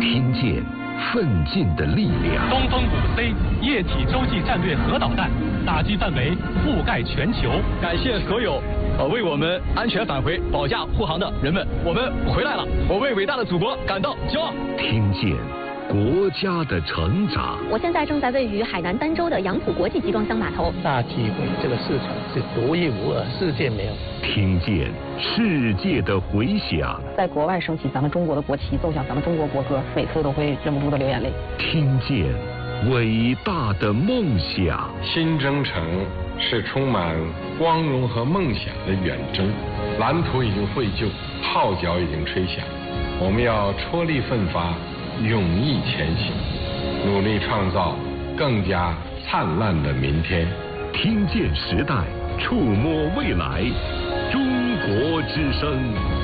听见奋进的力量。 东风5C 液体洲际战略核导弹打击范围覆盖全球。 感谢所有为我们安全返回保驾护航的人们，我们回来了，我为伟大的祖国感到骄傲。 听见国家的成长。 我现在正在位于海南儋州的杨浦国际集装箱码头。 大机会，这个市场是独一无二，世界没有。 听见世界的回响。 在国外升起咱们中国的国旗，奏响咱们中国国歌，每次都会忍不住的流眼泪。 听见伟大的梦想。 新征程是充满光荣和梦想的远征，蓝图已经绘就，号角已经吹响，我们要踔厉奋发，勇毅前行，努力创造更加灿烂的明天。 听见时代，触摸未来，中国之声。